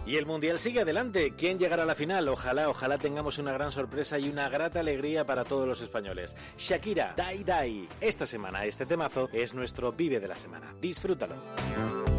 Y el Mundial sigue adelante. ¿Quién llegará a la final? Ojalá tengamos una gran sorpresa y una grata alegría para todos los españoles. Shakira, Die Die. Esta semana, este temazo es nuestro Vive de la semana. Disfrútalo.